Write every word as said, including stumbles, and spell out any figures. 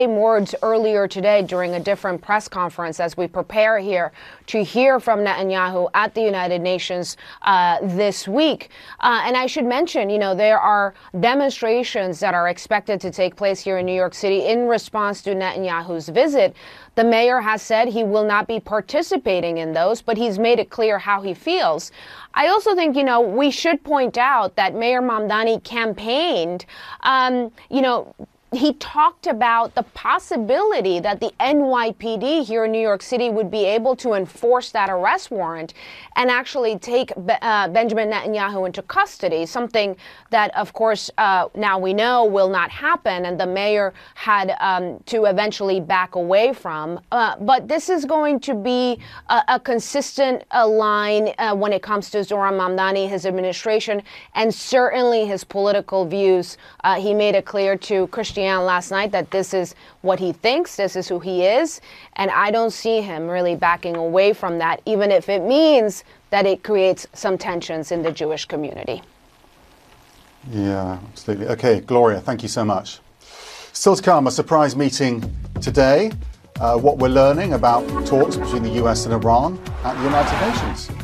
Words earlier today during a different press conference as we prepare here to hear from Netanyahu at the United Nations uh, this week. Uh, and I should mention, you know, there are demonstrations that are expected to take place here in New York City in response to Netanyahu's visit. The mayor has said he will not be participating in those, but he's made it clear how he feels. I also think, you know, we should point out that Mayor Mamdani campaigned, um, you know, he talked about the possibility that the N Y P D here in New York City would be able to enforce that arrest warrant and actually take uh, Benjamin Netanyahu into custody, something that, of course, uh, now we know will not happen, and the mayor had um, to eventually back away from. Uh, but this is going to be a, a consistent uh, line uh, when it comes to Zohran Mamdani, his administration, and certainly his political views. Uh, he made it clear to Christian last night that this is what he thinks, this is who he is, and I don't see him really backing away from that, even if it means that it creates some tensions in the Jewish community. Yeah, absolutely. Okay, Gloria, thank you so much. Still to come, a surprise meeting today. Uh, what we're learning about talks between the U S and Iran at the United Nations.